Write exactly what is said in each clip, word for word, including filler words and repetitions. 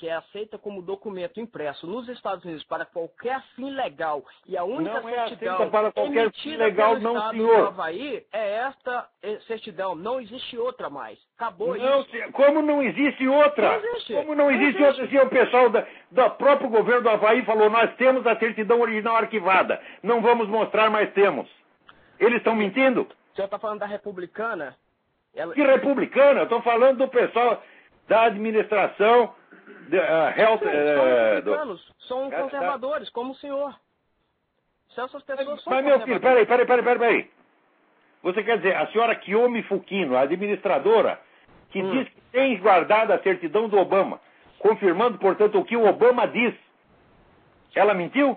que é aceita como documento impresso nos Estados Unidos para qualquer fim legal e a única não é certidão aceita para qualquer fim emitida legal, pelo não, Estado senhor. do Havaí é esta eh, certidão. Não existe outra mais. Acabou Não, isso. como não existe outra? Não existe. Como não Não existe existe. outra se o pessoal da, do próprio governo do Havaí falou, nós temos a certidão original arquivada, não vamos mostrar, mas temos. Eles estão mentindo? O senhor está falando da republicana? Ela... Que republicana? Eu estou falando do pessoal da administração, de, uh, health... Sim, são uh, republicanos, do... são conservadores, como o senhor. Se essas pessoas Mas, são mas meu filho, peraí, peraí, peraí, peraí, peraí. Você quer dizer, a senhora Kiyomi Fukino, a administradora, que hum. diz que tem guardado a certidão do Obama, confirmando, portanto, o que o Obama diz, ela mentiu?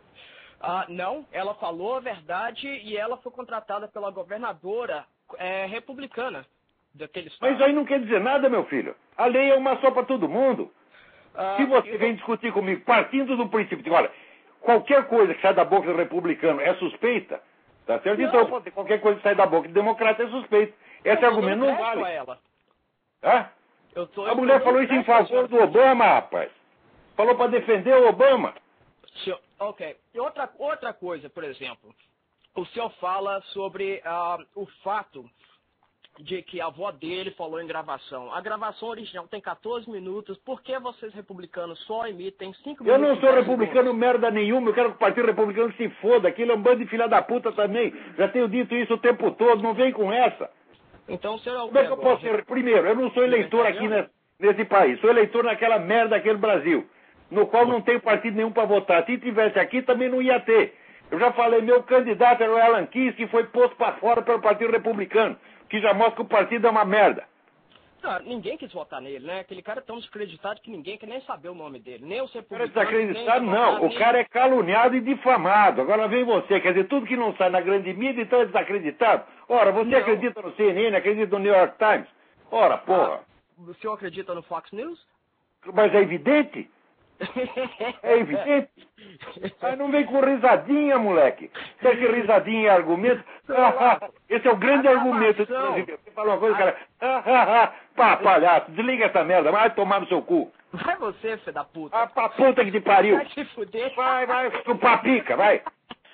Ah, não, ela falou a verdade e ela foi contratada pela governadora é, republicana daquele estado. Mas aí não quer dizer nada, meu filho. A lei é uma só para todo mundo. Ah, Se você eu... vem discutir comigo partindo do princípio de, olha, qualquer coisa que sai da boca do republicano é suspeita, tá certo? Não. Então, pode, qualquer coisa que sai da boca do democrata é suspeita. Esse eu argumento não vale. A ela. Hã? Eu tô, a eu mulher tô falou isso em favor do Obama, rapaz. Falou para defender o Obama. Ok. E outra, outra coisa, por exemplo, o senhor fala sobre uh, o fato de que a avó dele falou em gravação. A gravação original tem quatorze minutos. Por que vocês republicanos só emitem cinco minutos? Eu não sou e republicano segundos? merda nenhuma. Eu quero que o Partido Republicano se foda. Aquilo é um bando de filha da puta também. Já tenho dito isso o tempo todo. Não vem com essa. Então, o senhor é o Como é que eu posso ser? Primeiro, eu não sou eleitor aqui nesse, nesse país. Sou eleitor naquela merda daquele Brasil, no qual não tenho partido nenhum para votar. Se tivesse aqui, também não ia ter. Eu já falei, meu candidato era o Alan Keyes, que foi posto para fora pelo Partido Republicano, que já mostra que o partido é uma merda. Não, ninguém quis votar nele, né? Aquele cara é tão desacreditado que ninguém quer nem saber o nome dele. Nem os O cara é republicanos, desacreditado, nem não. O cara é caluniado e difamado. Agora vem você, quer dizer, tudo que não sai na grande mídia, então é desacreditado. Ora, você Não. acredita no C N N, acredita no New York Times? Ora, porra. Ah, o senhor acredita no Fox News? Mas é evidente. É evidente. Mas não vem com risadinha, moleque. Você acha que risadinha é argumento? Esse é o grande argumento do brasileiro. Você falou uma coisa, cara. Pá, palhaço, desliga essa merda, vai tomar no seu cu. Vai você, filho da puta. Ah, pra puta que te pariu. Vai te fuder. Vai, vai, chupar pica, vai.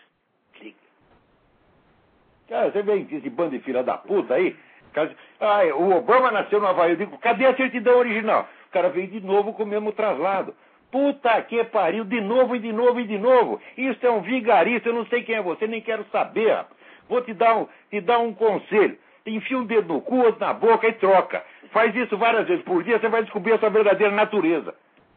Cara, você vem esse bando de filha da puta aí. Ah, o Obama nasceu no Havaí. Eu digo, cadê a certidão original? O cara veio de novo com o mesmo traslado. Puta que pariu, de novo e de novo e de novo. Isso é um vigarista, eu não sei quem é você, nem quero saber, rapaz. Vou te dar um, te dar um conselho. Enfia um dedo no cu, outro na boca e troca. Faz isso várias vezes por dia, você vai descobrir a sua verdadeira natureza.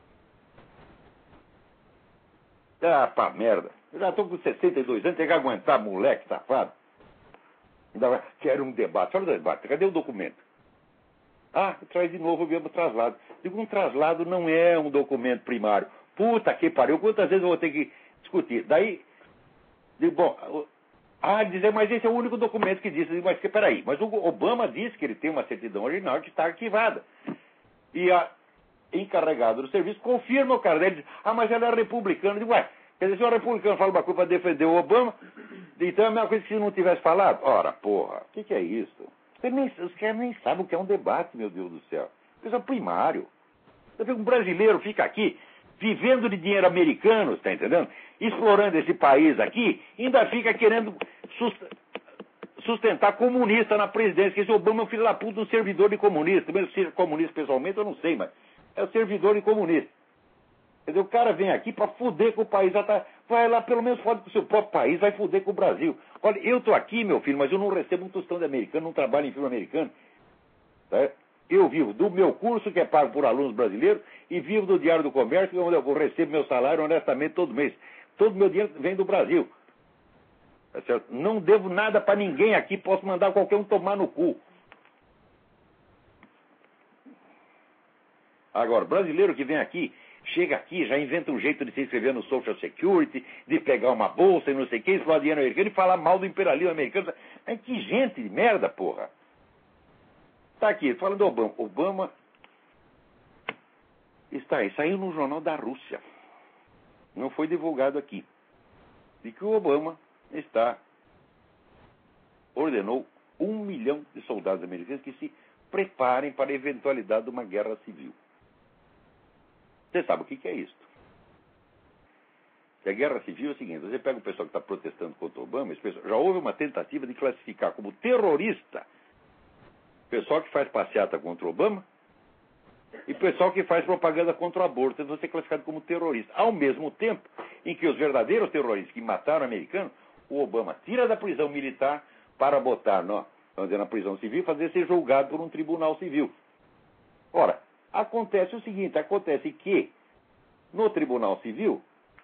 Ah, pá, merda. Eu já tô com sessenta e dois anos, tem que aguentar, moleque safado. Ainda vai, quero um debate. Olha o debate, cadê o documento? Ah, traz de novo o mesmo traslado. Digo, um traslado não é um documento primário. Puta que pariu, quantas vezes eu vou ter que discutir? Daí, digo, bom, ah, dizer, mas esse é o único documento que diz. Digo, mas que, peraí, mas o Obama disse que ele tem uma certidão original que está arquivada. E a encarregada do serviço confirma o cara dele, diz, ah, mas ela é republicana. Digo, ué, quer dizer, se o republicano fala uma coisa para defender o Obama, então é a mesma coisa que se não tivesse falado. Ora, porra, o que, que é isso? Nem, os caras nem sabem o que é um debate, meu Deus do céu. Coisa primário. Um brasileiro fica aqui, vivendo de dinheiro americano, está entendendo? Explorando esse país aqui, ainda fica querendo sustentar comunista na presidência, que esse Obama é um filho da puta, um servidor de comunista. Mesmo se seja comunista pessoalmente, eu não sei, mas é o servidor de comunista. Quer dizer, o cara vem aqui para fuder com o país. Já tá, vai lá, pelo menos fode com o seu próprio país, vai fuder com o Brasil. Olha, eu tô aqui, meu filho, mas eu não recebo um tostão de americano, não trabalho em filme americano. Tá? Eu vivo do meu curso, que é pago por alunos brasileiros, e vivo do Diário do Comércio, onde eu recebo meu salário honestamente todo mês. Todo meu dinheiro vem do Brasil. Tá certo? Não devo nada para ninguém aqui, posso mandar qualquer um tomar no cu. Agora, brasileiro que vem aqui, chega aqui, já inventa um jeito de se inscrever no Social Security, de pegar uma bolsa e não sei o que, explorar dinheiro americano e falar mal do imperialismo americano. Mas que gente de merda, porra. Tá aqui, falando do Obama. Obama está aí, saiu no jornal da Rússia. Não foi divulgado aqui. De que o Obama está, ordenou um milhão de soldados americanos que se preparem para a eventualidade de uma guerra civil. Você sabe o que é isso? A guerra civil é o seguinte, você pega o pessoal que está protestando contra o Obama, esse pessoal, já houve uma tentativa de classificar como terrorista o pessoal que faz passeata contra o Obama e o pessoal que faz propaganda contra o aborto, eles vão ser classificados como terrorista. Ao mesmo tempo em que os verdadeiros terroristas que mataram americanos, o Obama tira da prisão militar para botar no, vamos dizer, na prisão civil e fazer ser julgado por um tribunal civil. Ora, acontece o seguinte, acontece que no tribunal civil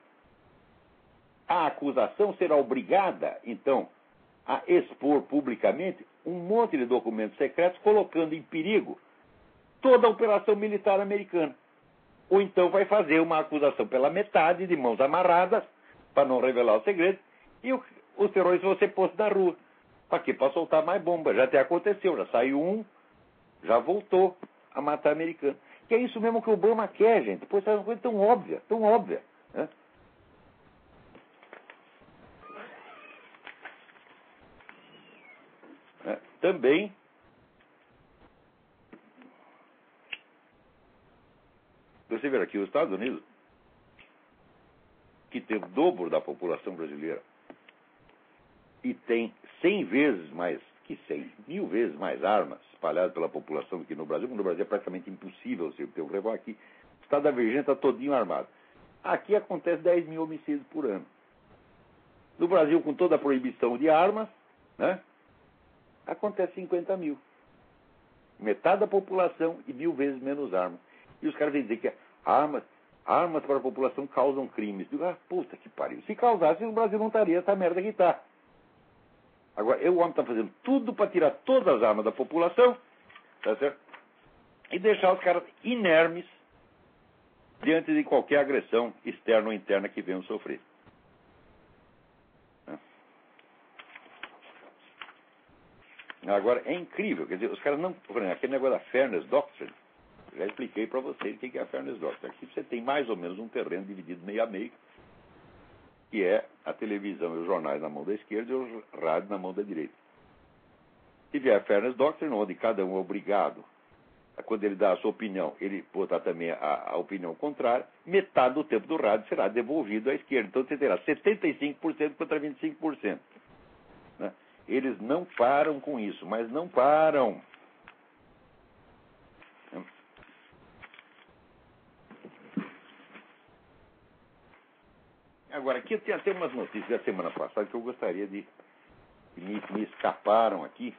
a acusação será obrigada, então, a expor publicamente um monte de documentos secretos colocando em perigo toda a operação militar americana. Ou então vai fazer uma acusação pela metade, de mãos amarradas, para não revelar o segredo, e o, os terroristas vão ser postos na rua. Para quê? Para soltar mais bomba. Já até aconteceu, já saiu um, já voltou a matar americano. Que é isso mesmo que o Obama quer, gente. Pois é uma coisa tão óbvia, tão óbvia, né? É, também você vê aqui os Estados Unidos, que tem o dobro da população brasileira e tem cem vezes mais, que cem, mil vezes mais armas espalhadas pela população do que no Brasil. No Brasil é praticamente impossível você ter um revólver. Aqui o estado da Virgínia está todinho armado. Aqui acontece dez mil homicídios por ano. No Brasil, com toda a proibição de armas, né, acontece cinquenta mil. Metade da população e mil vezes menos armas. E os caras vêm dizer que armas, armas para a população causam crimes. Digo, ah, puta que pariu. Se causasse, o Brasil não estaria essa merda que está. Agora, o homem está fazendo tudo para tirar todas as armas da população, tá certo? E deixar os caras inermes diante de qualquer agressão externa ou interna que venham sofrer. Agora, é incrível, quer dizer, os caras não... Por exemplo, aquele negócio da Fairness Doctrine, já expliquei para vocês o que é a Fairness Doctrine. Aqui você tem mais ou menos um terreno dividido meio a meio, que é a televisão e os jornais na mão da esquerda e o rádio na mão da direita. E vier a Fairness Doctrine, onde cada um é obrigado, a, quando ele dá a sua opinião, ele botar também a, a opinião contrária, metade do tempo do rádio será devolvido à esquerda. Então você terá setenta e cinco por cento contra vinte e cinco por cento. Né? Eles não param com isso, mas não param. Agora, aqui tem até umas notícias da semana passada que eu gostaria de... que me, me escaparam aqui.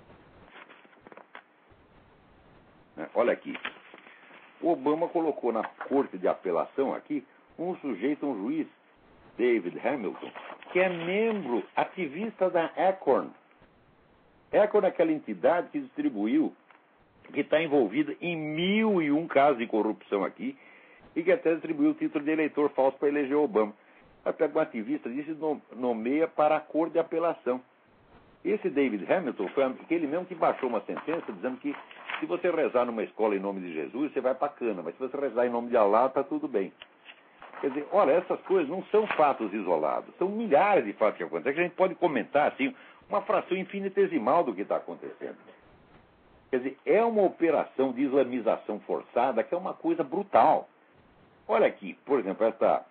Olha aqui. O Obama colocou na corte de apelação aqui um sujeito, um juiz, David Hamilton, que é membro ativista da Acorn. Acorn é aquela entidade que distribuiu, que está envolvida em mil e um casos de corrupção aqui, e que até distribuiu o título de eleitor falso para eleger o Obama. Até um ativista disse nomeia para a corte de apelação. Esse David Hamilton foi aquele mesmo que baixou uma sentença dizendo que se você rezar numa escola em nome de Jesus, você vai para a cana, mas se você rezar em nome de Allah, está tudo bem. Quer dizer, olha, essas coisas não são fatos isolados, são milhares de fatos que acontecem, que a gente pode comentar, assim, uma fração infinitesimal do que está acontecendo. Quer dizer, é uma operação de islamização forçada que é uma coisa brutal. Olha aqui, por exemplo, esta...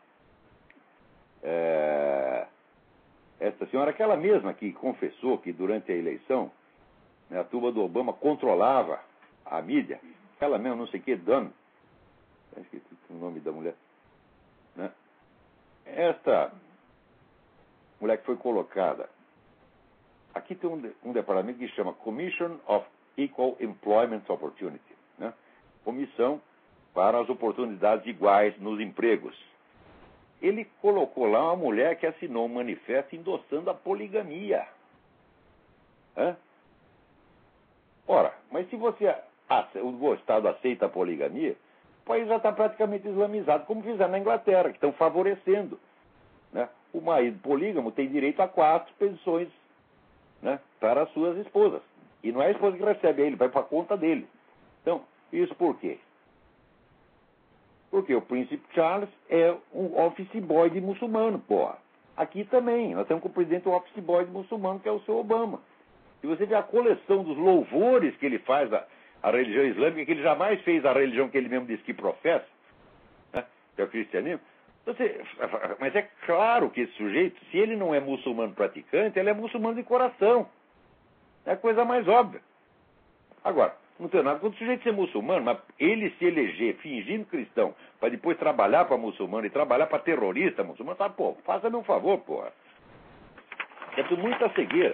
É, esta senhora, aquela mesma que confessou que durante a eleição, né, a turma do Obama controlava a mídia, aquela mesma não sei o que, Dunn, esqueci o nome da mulher, né? Esta mulher que foi colocada, aqui tem um, um departamento que chama Commission of Equal Employment Opportunity, né? Comissão para as oportunidades iguais nos empregos. Ele colocou lá uma mulher que assinou um manifesto endossando a poligamia. Hã? Ora, mas se você, o Estado aceita a poligamia, o país já está praticamente islamizado, como fizeram na Inglaterra, que estão favorecendo. Né? O marido polígamo tem direito a quatro pensões, né, para as suas esposas. E não é a esposa que recebe, ele vai para a conta dele. Então, isso por quê? Porque o príncipe Charles é um office boy de muçulmano, porra. Aqui também, nós temos com o presidente um office boy de muçulmano, que é o seu Obama. Se você vê a coleção dos louvores que ele faz à, à religião islâmica, que ele jamais fez a religião que ele mesmo disse que professa, que é o cristianismo. Você, mas é claro que esse sujeito, se ele não é muçulmano praticante, ele é muçulmano de coração. É a coisa mais óbvia. Agora, não tem nada contra o sujeito ser muçulmano, mas ele se eleger fingindo cristão para depois trabalhar para muçulmano e trabalhar para terrorista muçulmano, tá, pô, faça-me um favor, porra. É tudo muita cegueira.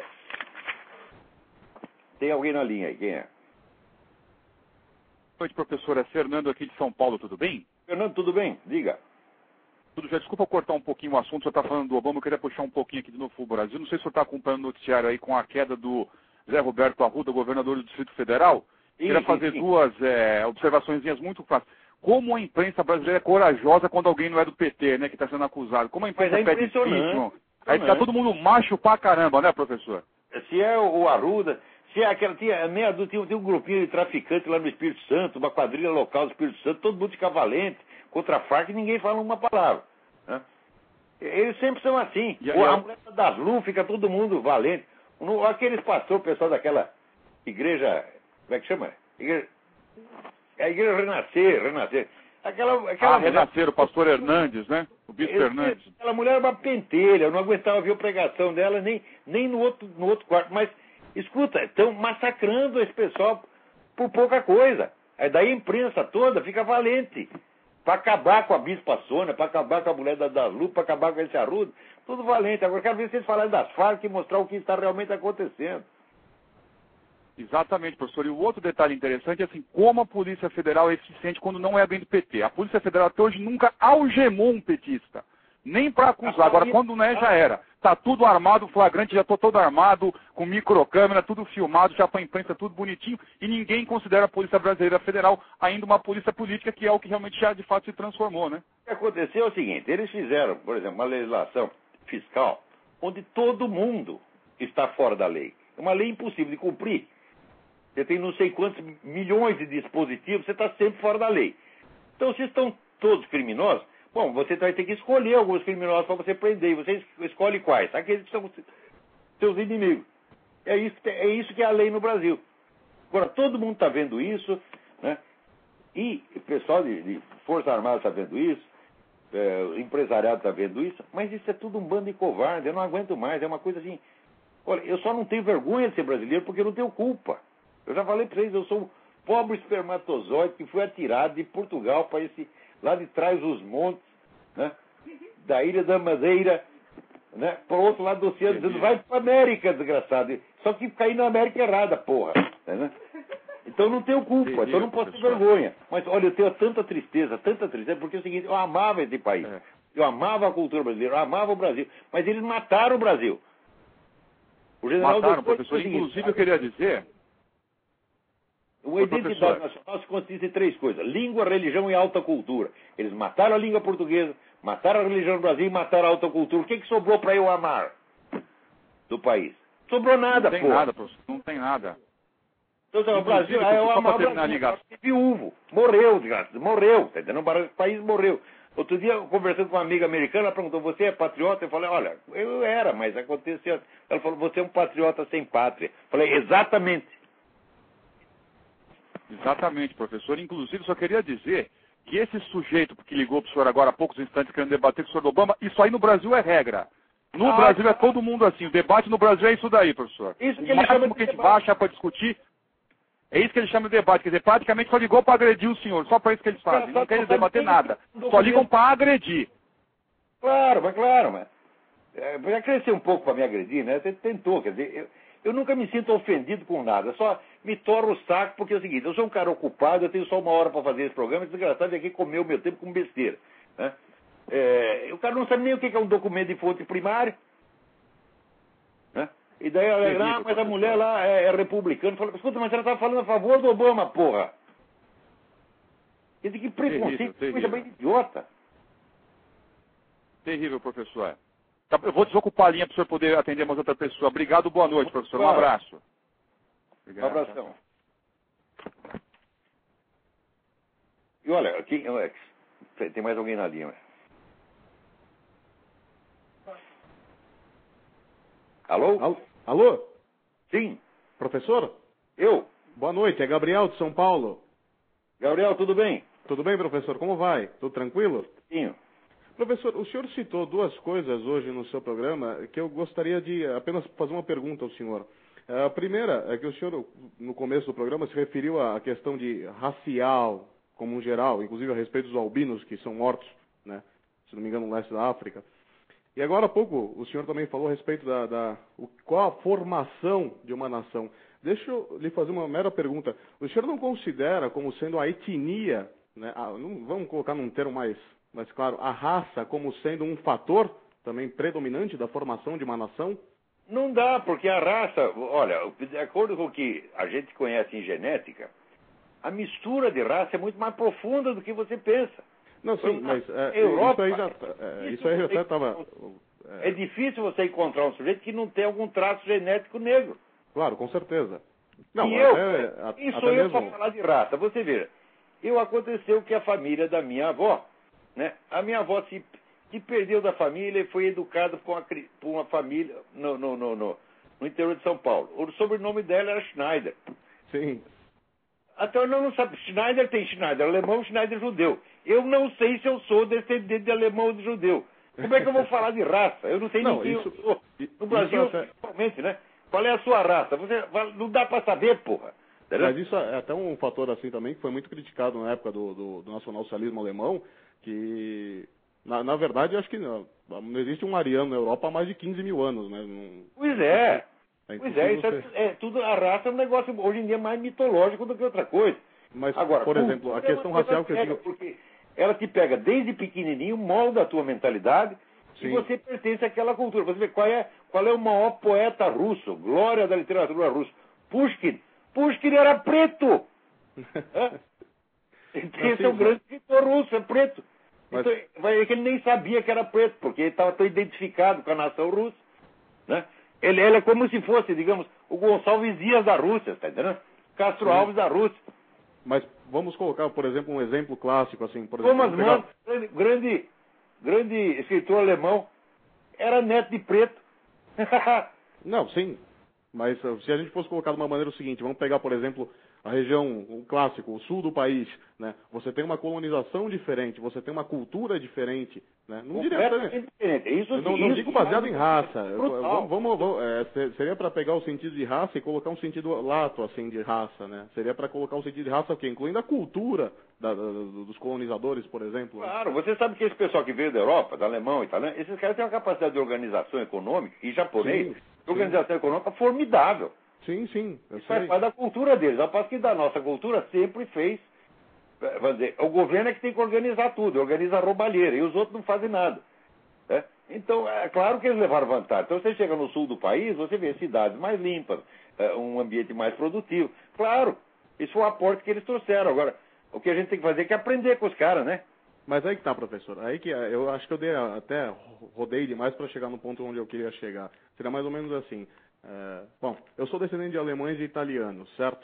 Tem alguém na linha aí, quem é? Boa noite, professor. É Fernando aqui de São Paulo, tudo bem? Fernando, tudo bem? Diga. Tudo já. Desculpa cortar um pouquinho o assunto, o senhor está falando do Obama, eu queria puxar um pouquinho aqui do Novo Brasil. Não sei se o senhor está acompanhando o noticiário aí com a queda do Zé Roberto Arruda, governador do Distrito Federal. Sim, queria sim, fazer sim. duas é, observaçõezinhas muito fáceis. Como a imprensa brasileira é corajosa quando alguém não é do P T, né, que está sendo acusado. Como a imprensa Mas é pede impressionante, impeachment. Aí fica todo mundo macho pra caramba, né, professor? Se é o Arruda, se é aquela. Tinha, meia, tinha, tinha um grupinho de traficantes lá no Espírito Santo, uma quadrilha local do Espírito Santo, todo mundo fica valente contra a Farc e ninguém fala uma palavra. Né? Eles sempre são assim. E, Ou e, a mulher das Lu fica todo mundo valente. No, aqueles pastores, o pessoal daquela igreja. Como é que chama? Igreja, é a igreja Renascer, Renascer. Aquela, aquela ah, mulher, Renascer, o pastor Hernandes, né? O bispo eu, Hernandes. Aquela mulher era uma pentelha, eu não aguentava ver a pregação dela nem, nem no, outro, no outro quarto. Mas, escuta, estão massacrando esse pessoal por pouca coisa. Aí daí a imprensa toda fica valente. Para acabar com a bispa Sônia, para acabar com a mulher da, da Lu, para acabar com esse Arruda. Tudo valente. Agora quero ver vocês falarem das Farc e mostrar o que está realmente acontecendo. Exatamente, professor. E o outro detalhe interessante é assim, como a Polícia Federal é eficiente quando não é alguém do P T. A Polícia Federal até hoje nunca algemou um petista. Nem para acusar. Agora, quando não é, já era. Tá tudo armado, flagrante, já tô todo armado, com microcâmera, tudo filmado, já para a imprensa, tudo bonitinho. E ninguém considera a Polícia Brasileira Federal ainda uma polícia política, que é o que realmente já de fato se transformou, né? O que aconteceu é o seguinte, eles fizeram, por exemplo, uma legislação fiscal onde todo mundo está fora da lei. É uma lei impossível de cumprir. Você tem não sei quantos milhões de dispositivos, você está sempre fora da lei. Então, se estão todos criminosos, bom, você vai ter que escolher alguns criminosos para você prender. E você escolhe quais? Aqueles que são seus inimigos. É isso, é isso que é a lei no Brasil. Agora, todo mundo está vendo isso, né? E o pessoal de, de Força Armada está vendo isso, é, o empresariado está vendo isso, mas isso é tudo um bando de covarde, eu não aguento mais, é uma coisa assim. Olha, eu só não tenho vergonha de ser brasileiro porque eu não tenho culpa. Eu já falei para vocês, eu sou um pobre espermatozoide que foi atirado de Portugal para esse, lá de trás dos montes, né? Da Ilha da Madeira, né? Para o outro lado do oceano, dizendo, vai para a América, desgraçado. Só que caí na América errada, porra. Né? Então não tenho culpa, Entendi, então não posso ter professor. vergonha. Mas olha, eu tenho tanta tristeza, tanta tristeza, porque é o seguinte, eu amava esse país. É. Eu amava a cultura brasileira, eu amava o Brasil. Mas eles mataram o Brasil. O general Mataram, Doutor professor. disse o seguinte, Inclusive, eu queria dizer... uma identidade nacional se consiste em três coisas: língua, religião e alta cultura. Eles mataram a língua portuguesa, mataram a religião do Brasil e mataram a alta cultura. O que, que sobrou para eu amar do país? Sobrou nada, Não tem pô. nada, professor. Não tem nada. Então, o Brasil, Inclusive, eu só amava para terminar a o Brasil, ligação. eu fiquei viúvo. Morreu, desgraçado. Morreu, tá entendendo? O país morreu. Outro dia, conversando com uma amiga americana, ela perguntou, você é patriota? Eu falei, olha, eu era, mas aconteceu. Ela falou, você é um patriota sem pátria. Eu falei, exatamente. Exatamente, professor. Inclusive, só queria dizer que esse sujeito que ligou para o senhor agora há poucos instantes querendo debater com o senhor Obama, isso aí no Brasil é regra. No Ah, Brasil é todo mundo assim. O debate no Brasil é isso daí, professor. Isso que o ele chama máximo de que a gente debate. baixa para discutir é isso que eles chamam de debate. Quer dizer, praticamente só ligou para agredir o senhor. Só para isso que eles fazem. Não querem debater nada. Só ligam para agredir. Claro, mas claro, mas é, já cresceu um pouco para me agredir, né? Você tentou, quer dizer, eu, eu nunca me sinto ofendido com nada, só me torro o saco, porque é o seguinte, eu sou um cara ocupado, eu tenho só uma hora para fazer esse programa, esse desgraçado vem aqui comer o meu tempo com besteira, né? É, o cara não sabe nem o que é um documento de fonte primária, né? E daí ela, Terrível, ah, mas a professor. mulher lá é, é republicana, fala, escuta, mas ela estava falando a favor do Obama, porra. Quer dizer, que preconceito, que coisa terrível. bem idiota. Terrível, professor. Tá, eu vou desocupar a linha para o senhor poder atender mais outra pessoa. Obrigado, boa noite, professor. Um Claro. abraço. Um Obrigado. abração. E olha, aqui, Alex, tem mais alguém na linha. Alô? Alô? Alô? Sim, Professor? eu. Boa noite, é Gabriel de São Paulo. Gabriel, tudo bem? Tudo bem, professor? Como vai? Tudo tranquilo? Sim. Professor, o senhor citou duas coisas hoje no seu programa que eu gostaria de apenas fazer uma pergunta ao senhor. A primeira é que o senhor, no começo do programa, se referiu à questão de racial, como um geral, inclusive a respeito dos albinos que são mortos, né, se não me engano, no leste da África. E agora há pouco o senhor também falou a respeito da, da o, qual a formação de uma nação. Deixa eu lhe fazer uma mera pergunta. O senhor não considera como sendo a etnia, né, a, não, vamos colocar num termo mais, mais claro, a raça como sendo um fator também predominante da formação de uma nação? Não dá, porque a raça, olha, de acordo com o que a gente conhece em genética, a mistura de raça é muito mais profunda do que você pensa. Não, sim, mas é, Europa, isso aí já é, isso aí já estava... É, é difícil você encontrar um sujeito que não tem algum traço genético negro. Claro, com certeza. Não, e eu, até, isso até eu mesmo... para falar de raça. Você veja, eu aconteceu que a família da minha avó, né, a minha avó se... que perdeu da família e foi educada por uma, por uma família no, no, no, no, no interior de São Paulo. O sobrenome dela era Schneider. Sim. Até eu não sabe, Schneider tem Schneider alemão, Schneider judeu. Eu não sei se eu sou descendente de alemão ou de judeu. Como é que eu vou falar de raça? Eu não sei não, nem quem isso, eu sou. No Brasil, até... principalmente, né? Qual é a sua raça? Você, não dá para saber, porra. Entendeu? Mas isso é até um fator assim também que foi muito criticado na época do, do, do nacionalsocialismo alemão, que... Na, na verdade, acho que não, não existe um ariano na Europa há mais de quinze mil anos, né? Não, pois é. é pois é, isso você... é, é tudo, a raça é um negócio hoje em dia mais mitológico do que outra coisa. Mas, agora, por exemplo, a questão racial que eu digo... Porque ela te pega desde pequenininho, molda a tua mentalidade, Sim. e você pertence àquela cultura. Você vê qual é, qual é o maior poeta russo, glória da literatura russa? Pushkin. Pushkin era preto. Esse é o grande escritor russo, é preto. Mas... Então, é que ele nem sabia que era preto, porque ele estava tão identificado com a nação russa. Né? Ele, ele é como se fosse, digamos, o Gonçalves Dias da Rússia, está entendendo? Castro Sim. Alves da Rússia. Mas vamos colocar, por exemplo, um exemplo clássico, assim, por exemplo... Thomas Mann, pegar... grande, grande escritor alemão, era neto de preto. Não, sim. Mas se a gente fosse colocar de uma maneira o seguinte, vamos pegar, por exemplo, a região, o clássico, o sul do país, né? Você tem uma colonização diferente, você tem uma cultura diferente, né? Não diria diferente. Isso, eu não, isso, não digo baseado isso, em raça. Brutal. Vamos, vamos, é, seria para pegar o sentido de raça e colocar um sentido lato, assim, de raça, né? Seria para colocar o sentido de raça o quê? Incluindo a cultura da, da, dos colonizadores, por exemplo. Claro, você sabe que esse pessoal que veio da Europa, da alemão, italiano, esses caras têm uma capacidade de organização econômica, e japonês, sim, de organização sim. econômica formidável. Sim, sim. Isso faz parte da cultura deles. A parte que da nossa cultura sempre fez. Vamos dizer, o governo é que tem que organizar tudo, organiza a roubalheira, e os outros não fazem nada. Né? Então, é claro que eles levaram vantagem. Então, você chega no sul do país, você vê cidades mais limpas, um ambiente mais produtivo. Claro, isso foi um aporte que eles trouxeram. Agora, o que a gente tem que fazer é que aprender com os caras, né? Mas aí que tá, professor. Aí que eu acho que eu dei até rodei demais para chegar no ponto onde eu queria chegar. Seria mais ou menos assim. É, bom, eu sou descendente de alemães e italianos, certo?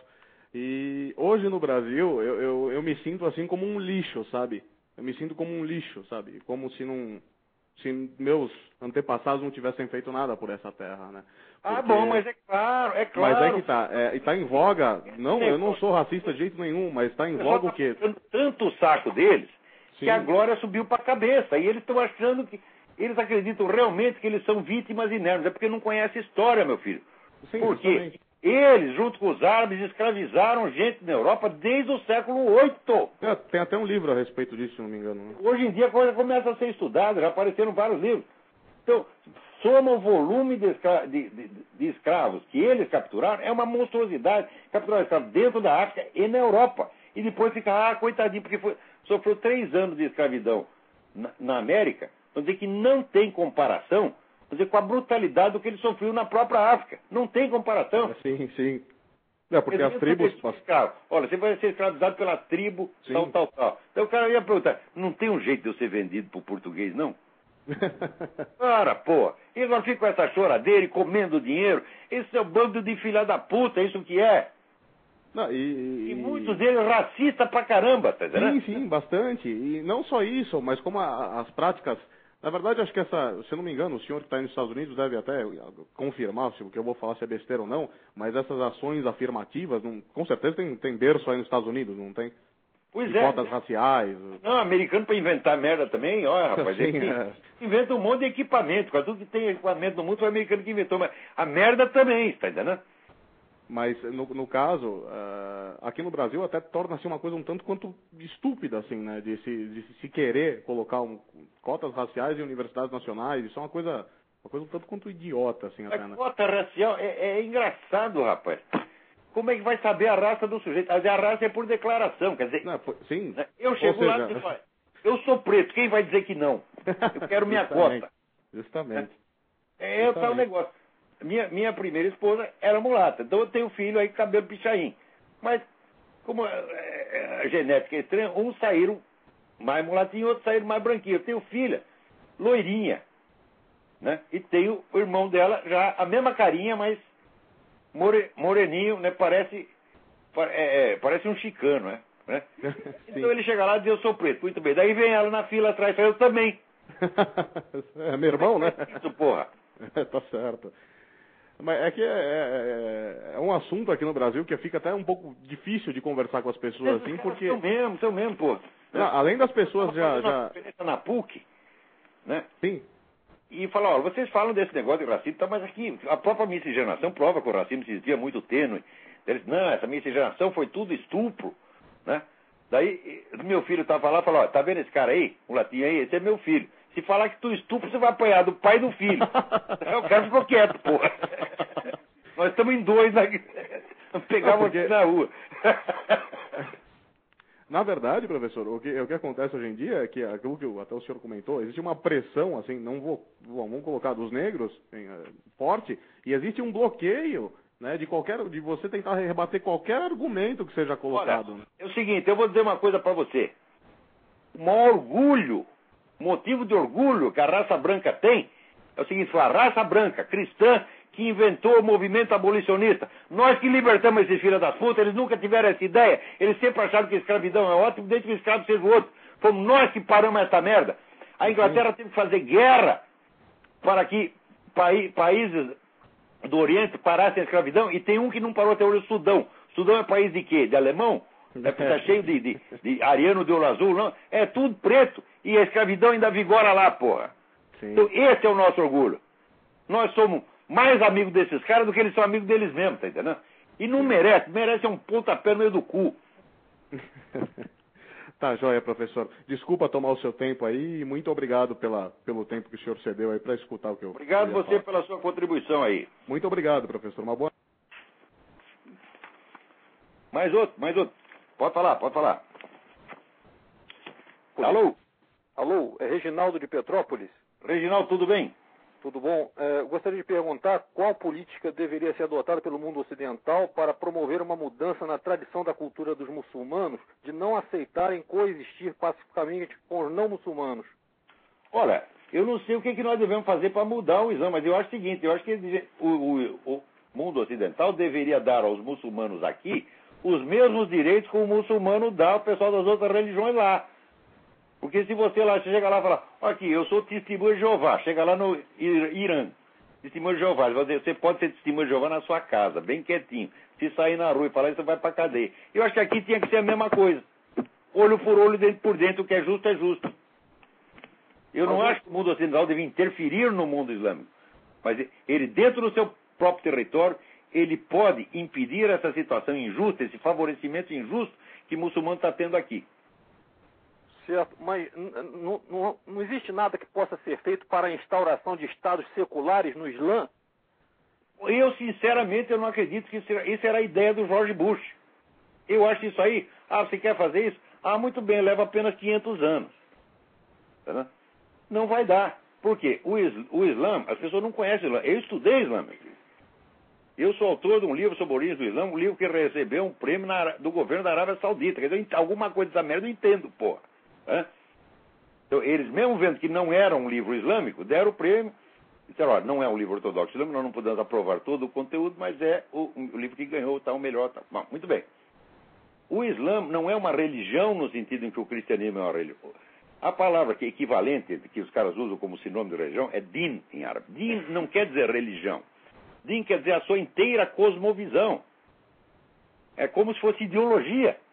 E hoje no Brasil eu, eu, eu me sinto assim como um lixo, sabe? Eu me sinto como um lixo, sabe? Como se não, se meus antepassados não tivessem feito nada por essa terra, né? Porque... Ah, bom, mas é claro, é claro. Mas é que tá, é, tá em voga. Não, eu não sou racista de jeito nenhum, mas está em voga o quê? Tanto o saco deles Sim. que a glória subiu para a cabeça e eles estão achando que eles acreditam realmente que eles são vítimas inermes. É porque não conhecem história, meu filho. Sim, porque justamente. Eles, junto com os árabes, escravizaram gente na Europa desde o século oito. É, tem até um livro a respeito disso, se não me engano. Né? Hoje em dia a coisa começa a ser estudada, já apareceram vários livros. Então, soma o volume de, escra de, de, de escravos que eles capturaram, é uma monstruosidade. Capturaram escravos dentro da África e na Europa. E depois fica, ah, coitadinho, porque foi, sofreu três anos de escravidão na, na América. Vamos dizer que não tem comparação, vamos dizer, com a brutalidade do que ele sofreu na própria África. Não tem comparação. Sim, sim. É, porque as tribos... Escravo. Olha, você vai ser escravizado pela tribo, sim. tal, tal, tal. Então o cara ia perguntar, não tem um jeito de eu ser vendido pro português, não? Cara, pô, e agora fica com essa choradeira e comendo dinheiro. Esse é o bando de filha da puta, é isso que é. Não, e, e... e muitos deles racistas pra caramba, tá entendendo? Sim, sim, bastante. E não só isso, mas como a, as práticas... Na verdade, acho que essa, se eu não me engano, o senhor que está aí nos Estados Unidos deve até confirmar se o que eu vou falar se é besteira ou não, mas essas ações afirmativas, não, com certeza tem, tem berço aí nos Estados Unidos, não tem? Pois de é. cotas raciais. Não, americano para inventar merda também, olha, rapaz, Sim, ele é. inventa um monte de equipamento, quase tudo que tem equipamento no mundo foi o americano que inventou, mas a merda também, está entendendo? Mas, no, no caso, uh, aqui no Brasil até torna-se uma coisa um tanto quanto estúpida, assim, né? De se, de se querer colocar um, cotas raciais em universidades nacionais. Isso é uma coisa, uma coisa um tanto quanto idiota, assim, até, A né? cota racial é, é engraçado, rapaz. Como é que vai saber a raça do sujeito? A raça é por declaração, quer dizer... Não, sim. Eu chego Ou lá seja... e digo, olha, eu sou preto, quem vai dizer que não? Eu quero minha Justamente. cota. Justamente. É o tal negócio. Minha, minha primeira esposa era mulata, então eu tenho filho aí com cabelo pichain. Mas, como a, a genética é estranha, uns saíram mais mulatinhos, outros saíram mais branquinhos. Eu tenho filha, loirinha, né? E tenho o irmão dela, já a mesma carinha, mas more, moreninho, né? Parece, é, é, parece um chicano, né? né? Então ele chega lá e diz, eu sou preto, muito bem. Daí vem ela na fila atrás, eu também. É meu irmão, né? Isso, porra. Tá certo. Mas é que é, é, é um assunto aqui no Brasil que fica até um pouco difícil de conversar com as pessoas, assim, porque... São mesmo, são mesmo, pô. Não, além das pessoas já... já... já... na P U C, né? Sim. E falar, olha, vocês falam desse negócio de racismo, tá, mas aqui a própria miscigenação prova que o racismo existia muito tênue. Eles, não, essa miscigenação foi tudo estupro, né? Daí, meu filho tava lá e falou, ó, tá vendo esse cara aí, o latinho aí, esse é meu filho. Se falar que tu estupro, você vai apanhar do pai e do filho. O cara ficou quieto, porra. Nós estamos em dois aqui. Vamos pegar você porque... na rua. Na verdade, professor, o que, o que acontece hoje em dia é que aquilo que até o senhor comentou, existe uma pressão, assim, não vou, vamos colocar dos negros, em, forte, e existe um bloqueio, né, de qualquer, de você tentar rebater qualquer argumento que seja colocado. Olha, né? É o seguinte, eu vou dizer uma coisa para você. O maior orgulho, motivo de orgulho que a raça branca tem, é o seguinte, foi a raça branca, cristã, que inventou o movimento abolicionista. Nós que libertamos esses filhos das putas, eles nunca tiveram essa ideia. Eles sempre acharam que a escravidão é ótimo, desde que o escravo seja o outro. Fomos nós que paramos essa merda. A Inglaterra teve que fazer guerra para que paí países do Oriente parassem a escravidão, e tem um que não parou até hoje, o Sudão. O Sudão é país de quê? De alemão? É porque tá cheio de, de, de ariano de olho azul, não? É tudo preto, e a escravidão ainda vigora lá, porra. Sim. Então esse é o nosso orgulho. Nós somos mais amigos desses caras do que eles são amigos deles mesmos, tá entendendo? E não merece, merece um pontapé no meio do cu. Tá, joia, professor. Desculpa tomar o seu tempo aí e muito obrigado pela, pelo tempo que o senhor cedeu aí para escutar o que eu Obrigado eu ia você falar. pela sua contribuição aí. Muito obrigado, professor. Uma boa... Mais outro, mais outro. Pode falar, pode falar. Alô? Alô, é Reginaldo de Petrópolis. Reginaldo, tudo bem? Tudo bom? É, gostaria de perguntar qual política deveria ser adotada pelo mundo ocidental para promover uma mudança na tradição da cultura dos muçulmanos de não aceitarem coexistir pacificamente com os não muçulmanos. Olha, eu não sei o que, que nós devemos fazer para mudar o Islã, mas eu acho o seguinte, eu acho que o, o, o mundo ocidental deveria dar aos muçulmanos aqui os mesmos direitos que o muçulmano dá ao pessoal das outras religiões lá. Porque se você lá chega lá e fala, aqui, eu sou testemunho de Jeová, chega lá no Irã, testemunho de Jeová, você pode ser testemunho de Jeová na sua casa, bem quietinho. Se sair na rua e falar isso, você vai pra cadeia. Eu acho que aqui tinha que ser a mesma coisa. Olho por olho, dentro por dentro, o que é justo é justo. Eu não acho que o mundo ocidental deve interferir no mundo islâmico. Mas ele, dentro do seu próprio território, ele pode impedir essa situação injusta, esse favorecimento injusto que o muçulmano está tendo aqui. Certo, mas não existe nada que possa ser feito para a instauração de estados seculares no Islã? Eu, sinceramente, eu não acredito que isso, isso era a ideia do George Bush. Eu acho isso aí, ah, você quer fazer isso? Ah, muito bem, leva apenas quinhentos anos. Tá, não vai dar. Por quê? O, is, o Islã, as pessoas não conhecem o Islã. Eu estudei Islã. Eu sou autor de um livro sobre origens do Islã, um livro que recebeu um prêmio na, do governo da Arábia Saudita. Quer dizer, alguma coisa dessa merda eu entendo, porra. Hã? Então, eles mesmo vendo que não era um livro islâmico, deram o prêmio. Disseram, olha, não é um livro ortodoxo islâmico, nós não podemos aprovar todo o conteúdo, mas é o, o livro que ganhou, tá, o melhor. Tá. Bom, muito bem. O Islã não é uma religião no sentido em que o cristianismo é uma religião. A palavra que é equivalente, que os caras usam como sinônimo de religião, é din em árabe. Din não quer dizer religião. Din quer dizer a sua inteira cosmovisão. É como se fosse ideologia.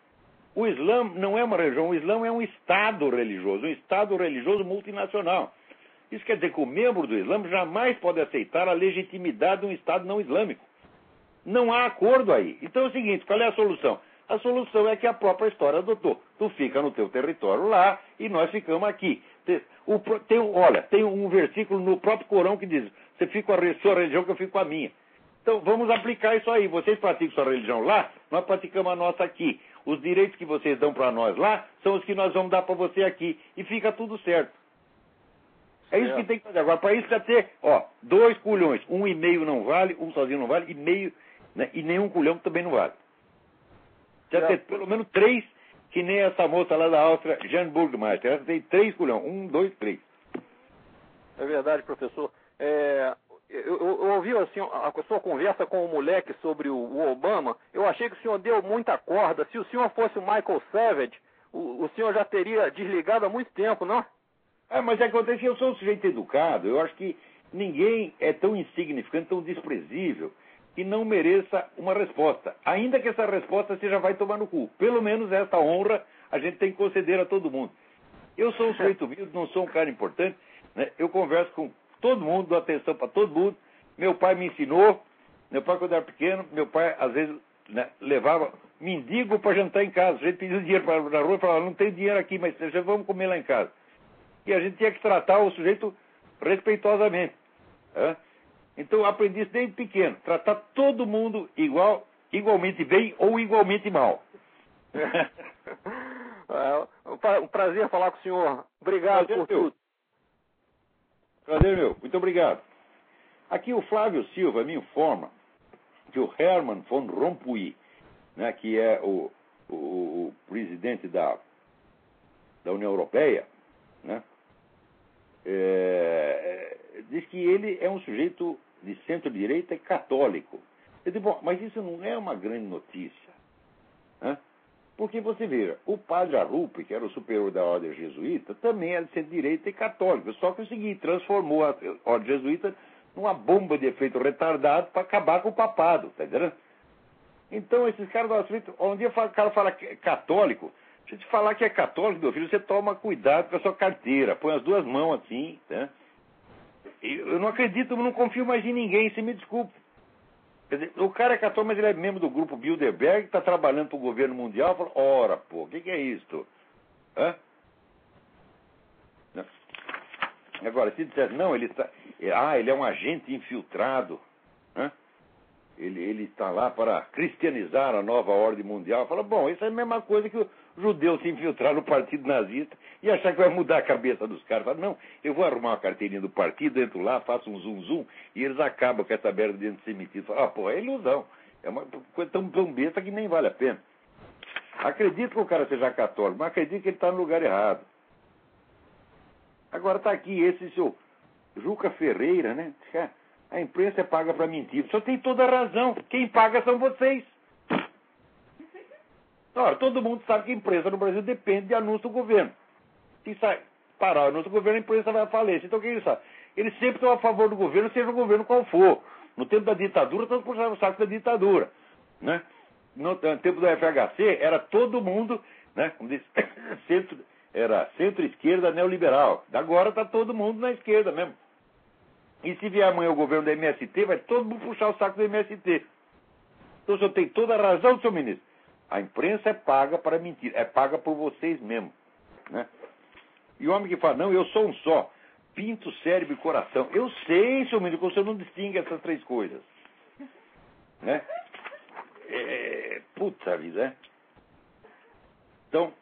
O Islã não é uma religião, o Islã é um Estado religioso, um Estado religioso multinacional. Isso quer dizer que o membro do Islã jamais pode aceitar a legitimidade de um Estado não islâmico. Não há acordo aí. Então é o seguinte, qual é a solução? A solução é que a própria história adotou. Tu fica no teu território lá e nós ficamos aqui. Tem, o, tem, olha, tem um versículo no próprio Corão que diz, você fica com a sua religião que eu fico com a minha. Então vamos aplicar isso aí. Vocês praticam sua religião lá, nós praticamos a nossa aqui. Os direitos que vocês dão para nós lá são os que nós vamos dar para você aqui. E fica tudo certo. É isso que tem que fazer. Agora, para isso precisa ter, ó, dois culhões. Um e meio não vale, um sozinho não vale, e meio, né, e nenhum culhão também não vale. Precisa ter pelo menos três, que nem essa moça lá da Áustria, Jeanne Burgmeister. Ela tem três culhões. Um, dois, três. É verdade, professor. É, eu, eu, eu ouvi assim, a sua conversa com o moleque sobre o, o Obama. Eu achei que o senhor deu muita corda. Se o senhor fosse o Michael Savage, o, o senhor já teria desligado há muito tempo, não? Ah, mas acontece que eu sou um sujeito educado. Eu acho que ninguém é tão insignificante, tão desprezível, que não mereça uma resposta. Ainda que essa resposta seja vai tomar no cu. Pelo menos essa honra a gente tem que conceder a todo mundo. Eu sou um sujeito humilde, não sou um cara importante, né? Eu converso com todo mundo, dou atenção para todo mundo. Meu pai me ensinou. Meu pai, quando era pequeno, meu pai, às vezes, né, levava mendigo para jantar em casa. A gente pedia dinheiro para na rua e falava, não tem dinheiro aqui, mas já vamos comer lá em casa. E a gente tinha que tratar o sujeito respeitosamente. Né? Então eu aprendi isso desde pequeno. Tratar todo mundo igual, igualmente bem ou igualmente mal. É um prazer falar com o senhor. Obrigado prazer por meu. tudo. Prazer meu. Muito obrigado. Aqui o Flávio Silva me informa que o Herman von Rompuy, né, que é o, o, o presidente da, da União Europeia, né, é, diz que ele é um sujeito de centro-direita e católico. Eu digo, bom, mas isso não é uma grande notícia. Né? Porque você veja, o padre Arrupe, que era o superior da ordem jesuíta, também era de centro-direita e católico. Só que é o seguinte, transformou a ordem jesuíta numa bomba de efeito retardado para acabar com o papado, tá entendendo? Então esses caras, um dia o cara fala que é católico, se te falar que é católico, meu filho, você toma cuidado com a sua carteira, põe as duas mãos assim, né? Eu não acredito, eu não confio mais em ninguém, você me desculpe. Quer dizer, o cara é católico, mas ele é membro do grupo Bilderberg, está trabalhando para o governo mundial, fala, ora, pô, o que, que é isso? Hã? Agora, se disser, não, ele está, ah, ele é um agente infiltrado, hã? Ele, ele está lá para cristianizar a nova ordem mundial. Fala, bom, isso é a mesma coisa que o judeu se infiltrar no partido nazista e achar que vai mudar a cabeça dos caras. Fala, não, eu vou arrumar uma carteirinha do partido, entro lá, faço um zoom zoom e eles acabam com essa merda de antissemitismo. Fala, ah, pô, é ilusão. É uma coisa tão, tão besta que nem vale a pena. Acredito que o cara seja católico, mas acredito que ele está no lugar errado. Agora está aqui esse seu Juca Ferreira, né? A imprensa é paga para mentir. Só tem toda a razão. Quem paga são vocês. Ora, todo mundo sabe que a imprensa no Brasil depende de anúncio do governo. Se sai, parar o anúncio do governo, a imprensa vai à falência. Então o que eles sabem? Eles sempre estão a favor do governo, seja o governo qual for. No tempo da ditadura, estão puxando o saco da ditadura. Né? No tempo do F H C, era todo mundo, né? Como diz, centro, era centro-esquerda neoliberal. Agora está todo mundo na esquerda mesmo. E se vier amanhã o governo da M S T, vai todo mundo puxar o saco do M S T. Então o senhor tem toda a razão, senhor ministro. A imprensa é paga para mentir, é paga por vocês mesmos. Né? E o homem que fala, não, eu sou um só, pinto, cérebro e coração. Eu sei, senhor ministro, que o senhor não distingue essas três coisas. Né? É, puta vida, né? Então,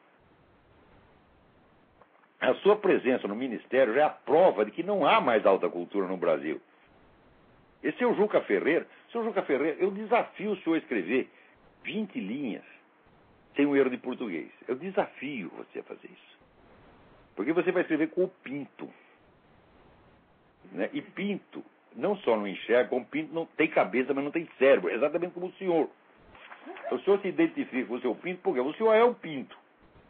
a sua presença no ministério já é a prova de que não há mais alta cultura no Brasil. Esse é o Juca Ferreira. Seu Juca Ferreira, eu desafio o senhor a escrever vinte linhas sem um erro de português. Eu desafio você a fazer isso. Porque você vai escrever com o pinto. Né? E pinto não só não enxerga, como pinto não tem cabeça, mas não tem cérebro. Exatamente como o senhor. O senhor se identifica com o seu pinto porque o senhor é o pinto.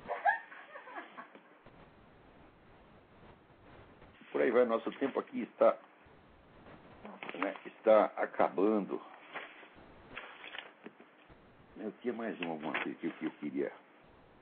Por aí vai, nosso tempo aqui está, né, está acabando. Eu tinha mais uma, alguma coisa que eu, que eu queria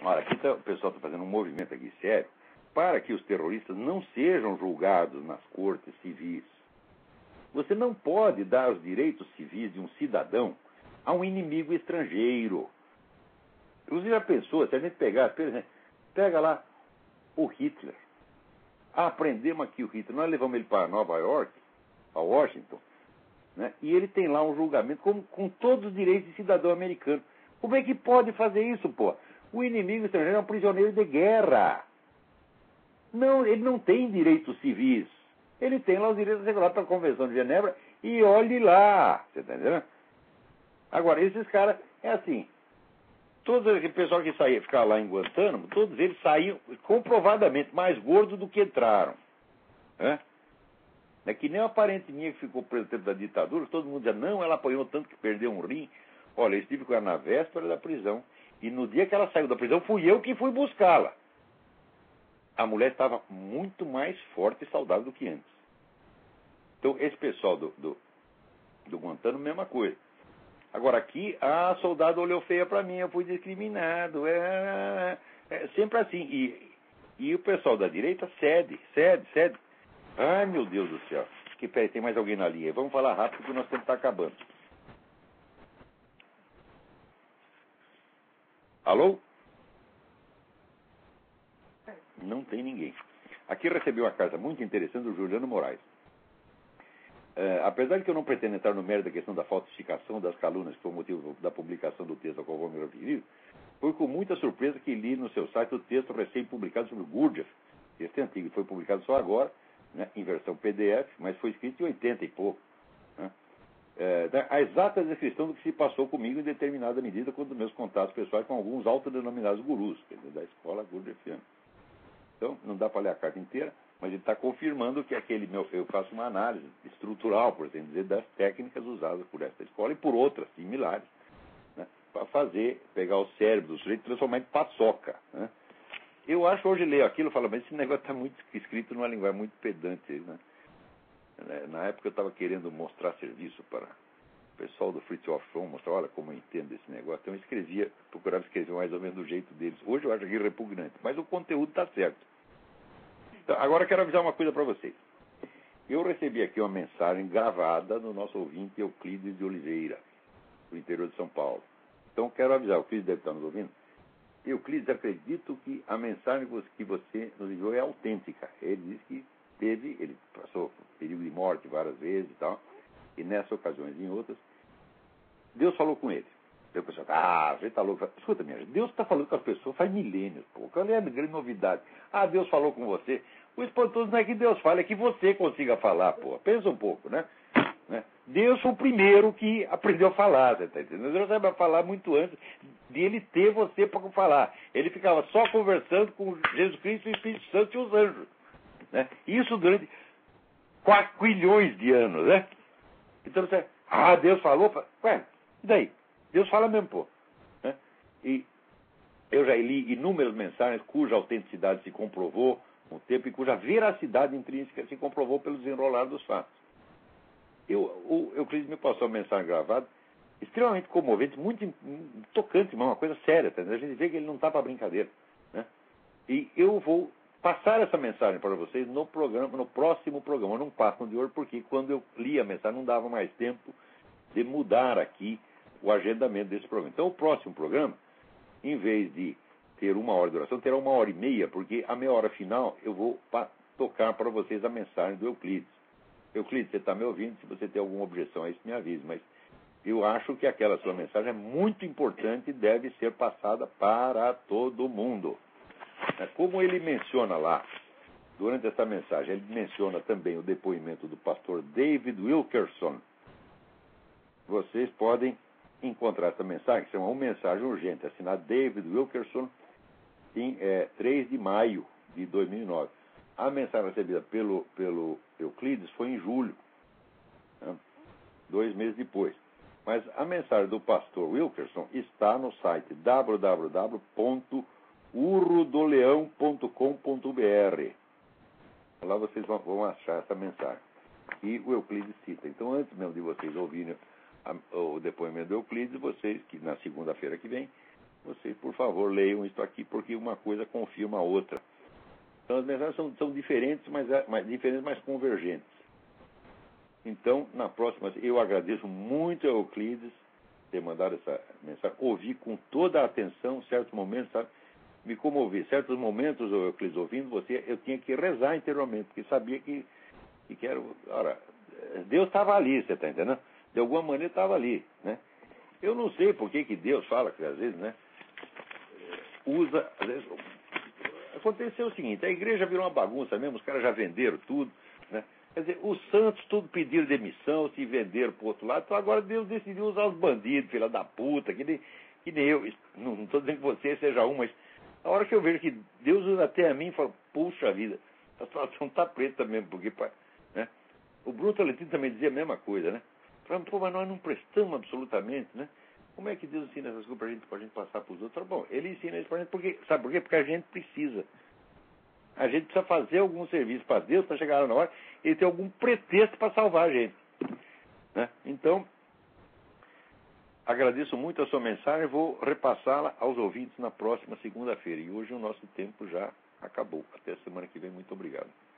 Olha, aqui tá, o pessoal está fazendo um movimento aqui sério para que os terroristas não sejam julgados nas cortes civis. Você não pode dar os direitos civis de um cidadão a um inimigo estrangeiro. Você já pensou, se a gente pegar, por exemplo, pega lá o Hitler. Ah, prendemos aqui o Hitler, nós levamos ele para Nova York, a Washington, né? E ele tem lá um julgamento com, com todos os direitos de cidadão americano. Como é que pode fazer isso, pô? O inimigo estrangeiro é um prisioneiro de guerra. Não, ele não tem direitos civis. Ele tem lá os direitos regulados pela Convenção de Genebra e olhe lá. Você está entendendo? Agora, esses caras, é assim, todo aquele pessoal que saía ficar lá em Guantánamo, todos eles saíam comprovadamente mais gordos do que entraram. Né? É que nem uma parente minha que ficou preso no tempo da ditadura, todo mundo dizia, não, ela apanhou tanto que perdeu um rim. Olha, eu estive com ela na véspera da prisão. E no dia que ela saiu da prisão, fui eu que fui buscá-la. A mulher estava muito mais forte e saudável do que antes. Então, esse pessoal do, do, do Guantánamo, mesma coisa. Agora, aqui, a soldado olhou feia para mim, eu fui discriminado. É, é sempre assim. E, e o pessoal da direita cede, cede, cede. Ai, meu Deus do céu. Que, peraí, tem mais alguém na linha. Vamos falar rápido, porque nós temos que estar acabando. Alô? Não tem ninguém. Aqui recebi uma carta muito interessante do Juliano Moraes. Uh, apesar de que eu não pretendo entrar no mérito da questão da falsificação das calúnias, que foi o motivo da publicação do texto ao qual vou me referir, foi com muita surpresa que li no seu site o texto recém-publicado sobre o Gurdjieff. Texto antigo, foi publicado só agora, né, em versão P D F, mas foi escrito em oitenta e pouco. Né? Uh, a exata descrição do que se passou comigo em determinada medida com os meus contatos pessoais com alguns autodenominados gurus, quer dizer, da escola Gurdjieffiana. Então, não dá para ler a carta inteira, mas ele está confirmando que aquele meu, eu faço uma análise estrutural, por assim dizer, das técnicas usadas por esta escola e por outras similares, né, para fazer, pegar o cérebro do sujeito e transformar em paçoca. Né. Eu acho, hoje leio aquilo e falo, mas esse negócio está muito escrito numa linguagem muito pedante. Né. Na época eu estava querendo mostrar serviço para o pessoal do Fritjof Fromm, mostrar, olha como eu entendo esse negócio. Então eu escrevia, procurava escrever mais ou menos do jeito deles. Hoje eu acho aquilo repugnante, mas o conteúdo está certo. Então, agora eu quero avisar uma coisa para vocês. Eu recebi aqui uma mensagem gravada do nosso ouvinte Euclides de Oliveira, do interior de São Paulo. Então, quero avisar, o Euclides deve estar nos ouvindo. Euclides, acredito que a mensagem que você nos enviou é autêntica. Ele disse que teve, ele passou perigo de morte várias vezes e tal, e nessas ocasiões e em outras, Deus falou com ele. Eu pensei, ah, você está louco. Escuta, minha gente, Deus está falando com as pessoas faz milênios, pô. Qual é a grande novidade? Ah, Deus falou com você. O espantoso não é que Deus fale, é que você consiga falar, pô. Pensa um pouco, né? né? Deus foi o primeiro que aprendeu a falar, você está entendendo? Deus sabe falar muito antes de ele ter você para falar. Ele ficava só conversando com Jesus Cristo e o Espírito Santo e os anjos. Né? Isso durante quatrilhões de anos, né? Então você, ah, Deus falou, ué, e daí? Deus fala mesmo, pô. Né? E eu já li inúmeras mensagens cuja autenticidade se comprovou com o tempo e cuja veracidade intrínseca se comprovou pelo desenrolar dos fatos. Eu, o Euclides me passou uma mensagem gravada extremamente comovente, muito tocante, uma coisa séria. Tá? A gente vê que ele não está para brincadeira. Né? E eu vou passar essa mensagem para vocês no programa, no próximo programa. Eu não passo no de hoje porque quando eu li a mensagem não dava mais tempo de mudar aqui o agendamento desse programa. Então, o próximo programa, em vez de ter uma hora de duração, terá uma hora e meia, porque a meia hora final eu vou pa- tocar para vocês a mensagem do Euclides. Euclides, você está me ouvindo? Se você tem alguma objeção a isso, me avise. Mas eu acho que aquela sua mensagem é muito importante e deve ser passada para todo mundo. Como ele menciona lá, durante essa mensagem, ele menciona também o depoimento do pastor David Wilkerson. Vocês podem encontrar essa mensagem, que é uma mensagem urgente, assinada David Wilkerson, em é, três de maio de dois mil e nove. A mensagem recebida pelo, pelo Euclides foi em julho, né, dois meses depois. Mas a mensagem do pastor Wilkerson está no site w w w ponto urro do leão ponto com ponto b r. Lá vocês vão, vão achar essa mensagem. E o Euclides cita. Então, antes mesmo de vocês ouvirem a, o depoimento do Euclides, vocês, que na segunda-feira que vem, vocês, por favor, leiam isso aqui, porque uma coisa confirma a outra. Então, as mensagens são, são diferentes, mas, mas, diferentes, mas convergentes. Então, na próxima, eu agradeço muito ao Euclides ter mandado essa mensagem. Ouvi com toda a atenção certos momentos, sabe? Me comovi. Certos momentos, Euclides, ouvindo você, eu tinha que rezar interiormente, porque sabia que, que quero... Ora, Deus estava ali, você está entendendo? De alguma maneira estava ali, né? Eu não sei por que, que Deus fala, que às vezes, né? Usa, às vezes... Aconteceu o seguinte, a igreja virou uma bagunça mesmo, os caras já venderam tudo, né? Quer dizer, os santos tudo pediram demissão, se venderam para o outro lado, então agora Deus decidiu usar os bandidos, filha da puta, que nem, que nem eu. Não estou dizendo que você seja um, mas a hora que eu vejo que Deus usa até a mim, eu falo, puxa vida, a situação está preta mesmo, porque, né? O Bruno Tolentino também dizia a mesma coisa, né? Falando, pô, mas nós não prestamos absolutamente, né? Como é que Deus ensina essas coisas para gente, a gente passar para os outros? Bom, Ele ensina isso para a gente, porque, sabe por quê? Porque a gente precisa. A gente precisa fazer algum serviço para Deus, para chegar lá na hora, e ter algum pretexto para salvar a gente, né? Então, agradeço muito a sua mensagem, vou repassá-la aos ouvintes na próxima segunda-feira. E hoje o nosso tempo já acabou. Até a semana que vem. Muito obrigado.